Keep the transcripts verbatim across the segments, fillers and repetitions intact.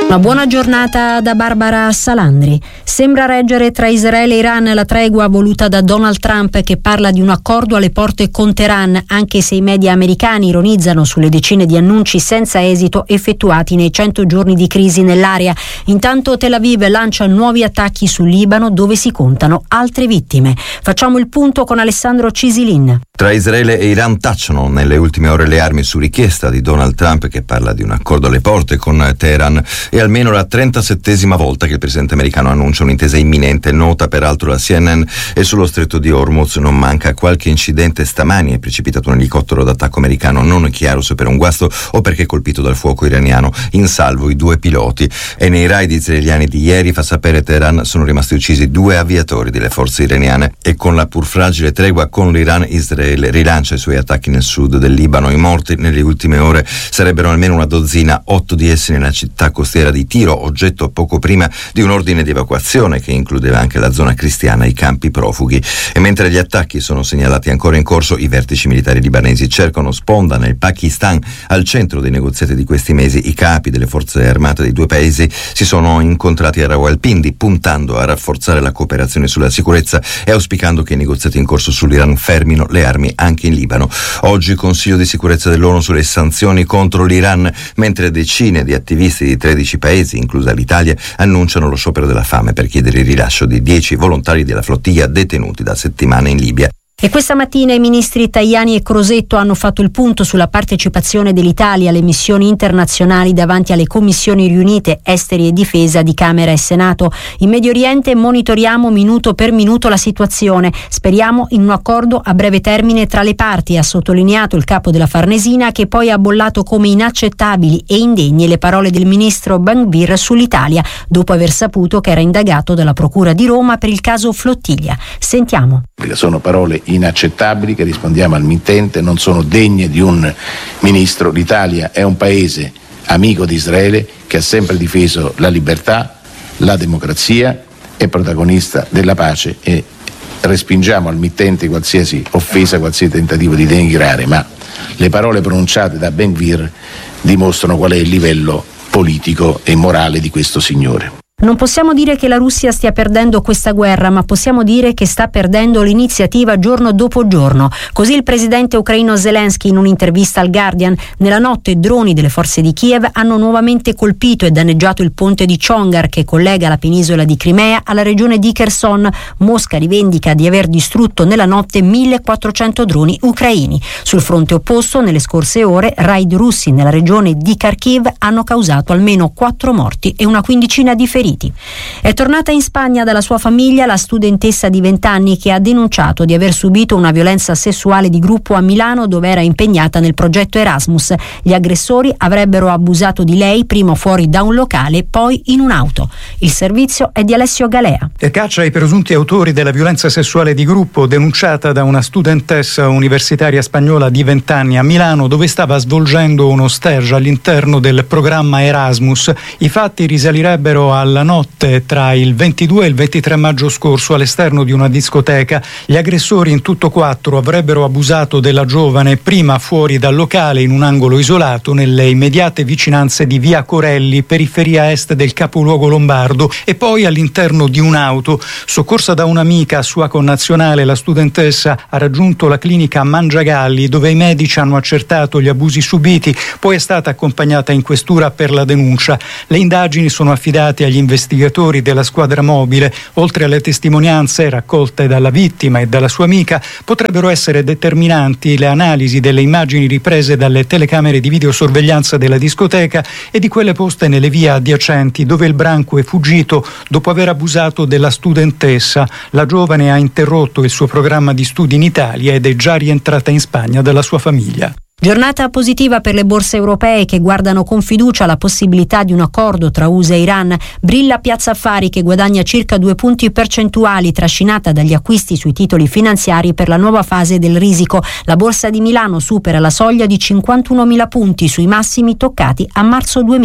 Una buona giornata da Barbara Salandri. Sembra reggere tra Israele e Iran la tregua voluta da Donald Trump, che parla di un accordo alle porte con Teheran, anche se i media americani ironizzano sulle decine di annunci senza esito effettuati nei cento giorni di crisi nell'area. Intanto Tel Aviv lancia nuovi attacchi sul Libano, dove si contano altre vittime. Facciamo il punto con Alessandro Cisilin. Tra Israele e Iran tacciono nelle ultime ore le armi su richiesta di Donald Trump, che parla di un accordo alle porte con Teheran. È almeno la trentasettesima volta che il presidente americano annuncia un'intesa imminente, nota peraltro la C N N, e sullo stretto di Hormuz non manca qualche incidente. Stamani è precipitato un elicottero d'attacco americano, non è chiaro se per un guasto o perché colpito dal fuoco iraniano, in salvo i due piloti. E nei raid israeliani di ieri, fa sapere Teheran, sono rimasti uccisi due aviatori delle forze iraniane. E con la pur fragile tregua con l'Iran, Israele rilancia i suoi attacchi nel sud del Libano. I morti nelle ultime ore sarebbero almeno una dozzina, otto di essi nella città costiera di Tiro, oggetto poco prima di un ordine di evacuazione che includeva anche la zona cristiana e i campi profughi. E mentre gli attacchi sono segnalati ancora in corso, i vertici militari libanesi cercano sponda nel Pakistan. Al centro dei negoziati di questi mesi, i capi delle forze armate dei due paesi si sono incontrati a Rawalpindi, puntando a rafforzare la cooperazione sulla sicurezza e auspicando che i negoziati in corso sull'Iran fermino le armi anche in Libano. Oggi Consiglio di sicurezza dell'ONU sulle sanzioni contro l'Iran, mentre decine di attivisti di tredici paesi, inclusa l'Italia, annunciano lo sciopero della fame per chiedere il rilascio di dieci volontari della flottiglia detenuti da settimane in Libia. E questa mattina i ministri Tajani e Crosetto hanno fatto il punto sulla partecipazione dell'Italia alle missioni internazionali davanti alle commissioni riunite Esteri e Difesa di Camera e Senato. In Medio Oriente monitoriamo minuto per minuto la situazione. Speriamo in un accordo a breve termine tra le parti, ha sottolineato il capo della Farnesina, che poi ha bollato come inaccettabili e indegne le parole del ministro Ben-Gvir sull'Italia, dopo aver saputo che era indagato dalla Procura di Roma per il caso Flottiglia. Sentiamo. Sono parole inaccettabili che rispondiamo al mittente, non sono degne di un ministro. L'Italia è un paese amico di Israele che ha sempre difeso la libertà, la democrazia, è protagonista della pace e respingiamo al mittente qualsiasi offesa, qualsiasi tentativo di denigrare, ma le parole pronunciate da Ben-Gvir dimostrano qual è il livello politico e morale di questo signore. Non possiamo dire che la Russia stia perdendo questa guerra, ma possiamo dire che sta perdendo l'iniziativa giorno dopo giorno. Così il presidente ucraino Zelensky in un'intervista al Guardian. Nella notte droni delle forze di Kiev hanno nuovamente colpito e danneggiato il ponte di Chongar, che collega la penisola di Crimea alla regione di Kherson. Mosca rivendica di aver distrutto nella notte millequattrocento droni ucraini. Sul fronte opposto, nelle scorse ore, raid russi nella regione di Kharkiv hanno causato almeno quattro morti e una quindicina di feriti. È tornata in Spagna dalla sua famiglia la studentessa di venti anni che ha denunciato di aver subito una violenza sessuale di gruppo a Milano, dove era impegnata nel progetto Erasmus. Gli aggressori avrebbero abusato di lei, prima fuori da un locale, poi in un'auto. Il servizio è di Alessio Galea. E caccia ai presunti autori della violenza sessuale di gruppo denunciata da una studentessa universitaria spagnola di venti anni a Milano, dove stava svolgendo uno stage all'interno del programma Erasmus. I fatti risalirebbero alla notte tra il ventidue e il ventitré maggio scorso all'esterno di una discoteca. Gli aggressori, in tutto quattro, avrebbero abusato della giovane prima fuori dal locale in un angolo isolato nelle immediate vicinanze di via Corelli, periferia est del capoluogo lombardo, e poi all'interno di un'auto. Soccorsa da un'amica sua connazionale, la studentessa ha raggiunto la clinica Mangiagalli, dove i medici hanno accertato gli abusi subiti, poi è stata accompagnata in questura per la denuncia. Le indagini sono affidate agli investigatori della squadra mobile. Oltre alle testimonianze raccolte dalla vittima e dalla sua amica, potrebbero essere determinanti le analisi delle immagini riprese dalle telecamere di videosorveglianza della discoteca e di quelle poste nelle vie adiacenti, dove il branco è fuggito dopo aver abusato della studentessa. La giovane ha interrotto il suo programma di studi in Italia ed è già rientrata in Spagna dalla sua famiglia. Giornata positiva per le borse europee, che guardano con fiducia la possibilità di un accordo tra U S A e Iran. Brilla Piazza Affari, che guadagna circa due punti percentuali, trascinata dagli acquisti sui titoli finanziari per la nuova fase del risico. La borsa di Milano supera la soglia di cinquantunomila punti, sui massimi toccati a marzo duemila.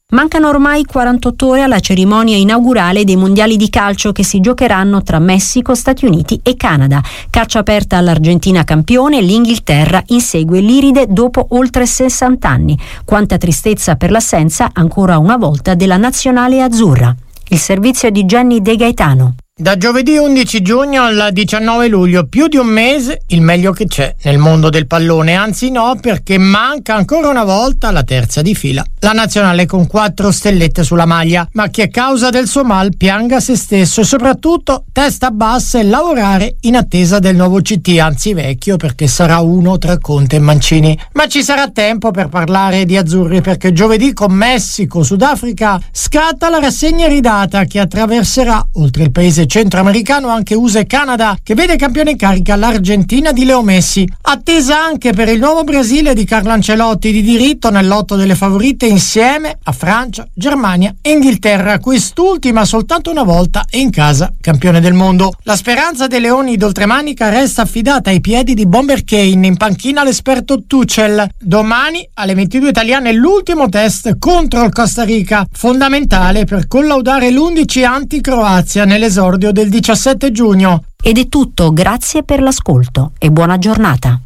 Mancano ormai quarantotto ore alla cerimonia inaugurale dei mondiali di calcio che si giocheranno tra Messico, Stati Uniti e Canada. Caccia aperta all'Argentina campione, l'Inghilterra insegue l'Iride dopo oltre sessanta anni. Quanta tristezza per l'assenza, ancora una volta, della nazionale azzurra. Il servizio di Gianni De Gaetano. Da giovedì undici giugno al diciannove luglio, più di un mese, il meglio che c'è nel mondo del pallone, anzi no, perché manca ancora una volta la terza di fila, la nazionale con quattro stellette sulla maglia, ma chi a causa del suo mal pianga se stesso e soprattutto testa bassa e lavorare in attesa del nuovo C T, anzi vecchio, perché sarà uno tra Conte e Mancini. Ma ci sarà tempo per parlare di azzurri, perché giovedì con Messico, Sudafrica scatta la rassegna ridata che attraverserà, oltre il paese centroamericano, anche U S A e Canada, che vede campione in carica l'Argentina di Leo Messi. Attesa anche per il nuovo Brasile di Carlo Ancelotti, di diritto nel lotto delle favorite insieme a Francia, Germania e Inghilterra, quest'ultima soltanto una volta e in casa campione del mondo. La speranza dei leoni d'oltremanica resta affidata ai piedi di Bomber Kane, in panchina l'esperto Tuchel. Domani alle ventidue italiane l'ultimo test contro il Costa Rica, fondamentale per collaudare l'undici anti-Croazia nell'esordio del diciassette giugno. Ed è tutto, grazie per l'ascolto e buona giornata.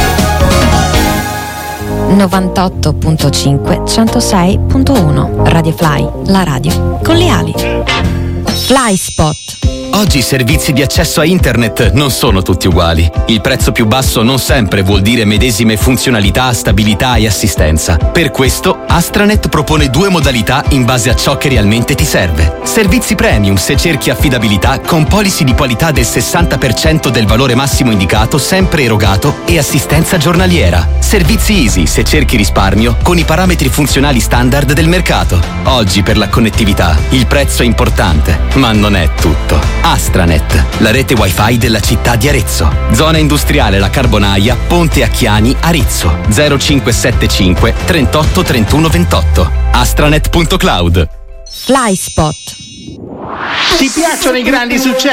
novantotto virgola cinque centosei virgola uno Radio Fly, la radio con le ali. Fly Spot. Oggi i servizi di accesso a internet non sono tutti uguali. Il prezzo più basso non sempre vuol dire medesime funzionalità, stabilità e assistenza. Per questo Astranet propone due modalità in base a ciò che realmente ti serve. Servizi premium se cerchi affidabilità con policy di qualità del sessanta per cento del valore massimo indicato sempre erogato e assistenza giornaliera. Servizi easy se cerchi risparmio con i parametri funzionali standard del mercato. Oggi per la connettività il prezzo è importante, ma non è tutto. Astranet, la rete wifi della città di Arezzo. Zona industriale La Carbonaia, Ponte Acchiani, Arezzo. zero cinque sette cinque trentotto trentuno ventotto. astranet punto cloud. Fly Spot. Ti piacciono i grandi successi?